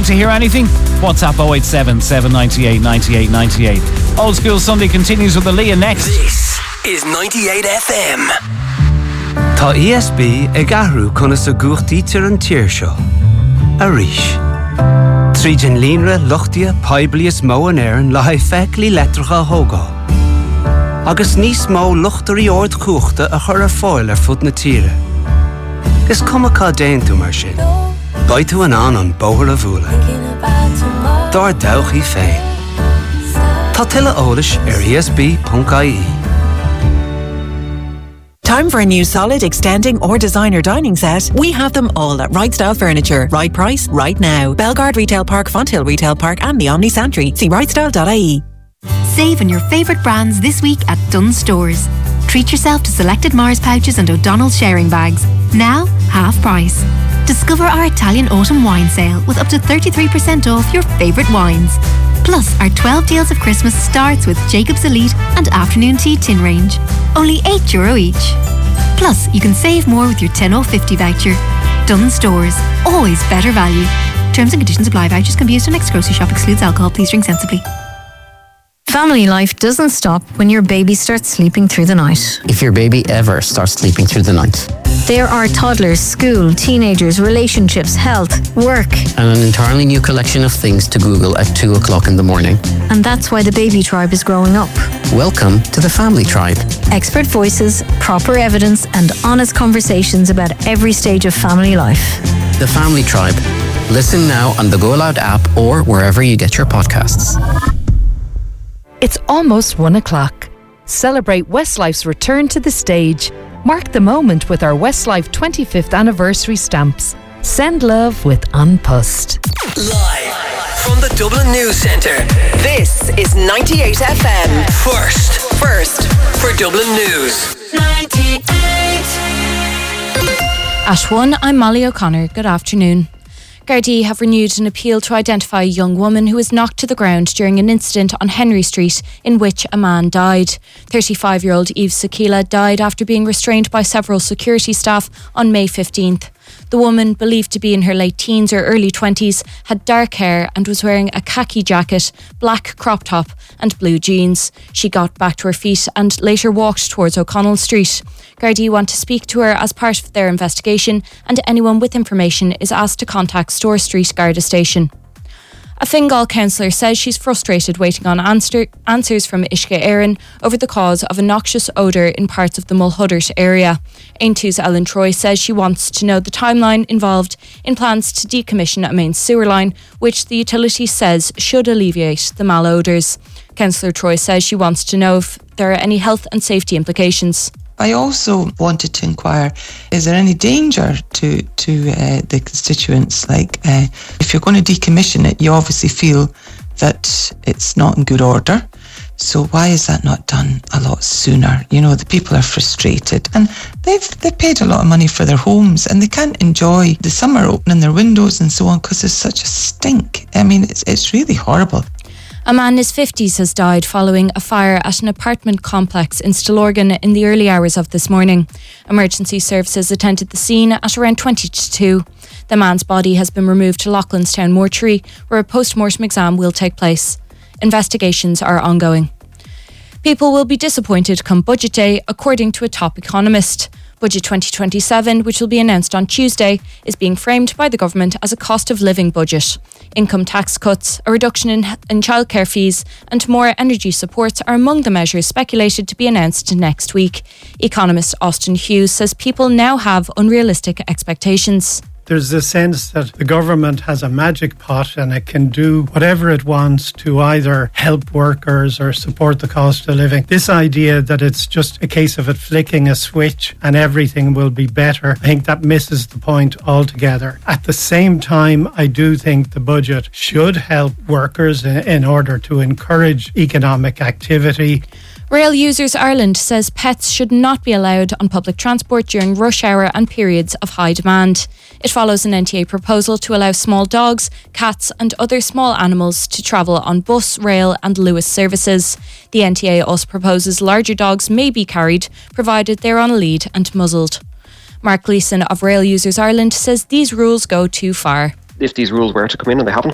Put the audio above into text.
to hear anything? WhatsApp 087 798 98 98. Old School Sunday continues with Aaliyah next. This is 98 FM. Tá ESB ag ahrú chuna sa gúchtaí tir an tír seo. A rís. Tríd an línre luchtia poiblias mó an éireann le haid feicealí letracha thógá. Agus níos mó luchtarí ord cúchta a chur ar fáil ar fud na tíre. Is cumacá déantú mar sin. Baid tú an bóthar a bhúla. Dar dawchaí féin. Tá tuile eolais ar esb.ie. Time for a new solid, extending or designer dining set? We have them all at Right Style Furniture. Right price, right now. Belgard Retail Park, Fonthill Retail Park and the Omni Santry. See rightstyle.ie. Save on your favourite brands this week at Dunnes Stores. Treat yourself to selected Mars pouches and O'Donnell's sharing bags. Now, half price. Discover our Italian autumn wine sale with up to 33% off your favourite wines. Plus, our 12 deals of Christmas starts with Jacob's Elite and Afternoon Tea tin range. Only €8 each. Plus, you can save more with your 10/50 voucher. Dunnes Stores. Always better value. Terms and conditions apply. Vouchers can be used on next grocery shop. Excludes alcohol. Please drink sensibly. Family life doesn't stop when your baby starts sleeping through the night. If your baby ever starts sleeping through the night. There are toddlers, school, teenagers, relationships, health, work. And an entirely new collection of things to Google at 2 o'clock in the morning. And that's why the Baby Tribe is growing up. Welcome to the Family Tribe. Expert voices, proper evidence and honest conversations about every stage of family life. The Family Tribe. Listen now on the Go Loud app or wherever you get your podcasts. It's almost 1 o'clock. Celebrate Westlife's return to the stage. Mark the moment with our Westlife 25th anniversary stamps. Send love with An Post. Live from the Dublin News Centre. This is 98 FM. First for Dublin News. 98. At 1, I'm Molly O'Connor. Good afternoon. Gardaí have renewed an appeal to identify a young woman who was knocked to the ground during an incident on Henry Street in which a man died. 35-year-old Eve Sakila died after being restrained by several security staff on May 15th. The woman, believed to be in her late teens or early 20s, had dark hair and was wearing a khaki jacket, black crop top and blue jeans. She got back to her feet and later walked towards O'Connell Street. Gardaí want to speak to her as part of their investigation, and anyone with information is asked to contact Store Street Garda Station. A Fingal councillor says she's frustrated waiting on answers from Uisce Éireann over the cause of a noxious odour in parts of the Mulhuddart area. Aontú's Ellen Troy says she wants to know the timeline involved in plans to decommission a main sewer line, which the utility says should alleviate the malodours. Councillor Troy says she wants to know if there are any health and safety implications. I also wanted to inquire, is there any danger to the constituents? Like, if you're going to decommission it, you obviously feel that it's not in good order. So why is that not done a lot sooner? You know, the people are frustrated and they've paid a lot of money for their homes and they can't enjoy the summer opening their windows and so on because there's such a stink. I mean, it's really horrible. A man in his 50s has died following a fire at an apartment complex in Stillorgan in the early hours of this morning. Emergency services attended the scene at around 20 to 2. The man's body has been removed to Loughlinstown mortuary, where a post-mortem exam will take place. Investigations are ongoing. People will be disappointed come budget day, according to a top economist. Budget 2027, which will be announced on Tuesday, is being framed by the government as a cost of living budget. Income tax cuts, a reduction in childcare fees and more energy supports are among the measures speculated to be announced next week. Economist Austin Hughes says people now have unrealistic expectations. There's a sense that the government has a magic pot and it can do whatever it wants to either help workers or support the cost of living. This idea that it's just a case of it flicking a switch and everything will be better, I think that misses the point altogether. At the same time, I do think the budget should help workers in order to encourage economic activity. Rail Users Ireland says pets should not be allowed on public transport during rush hour and periods of high demand. It follows an NTA proposal to allow small dogs, cats and other small animals to travel on bus, rail and Luas services. The NTA also proposes larger dogs may be carried, provided they're on a lead and muzzled. Mark Gleeson of Rail Users Ireland says these rules go too far. If these rules were to come in, and they haven't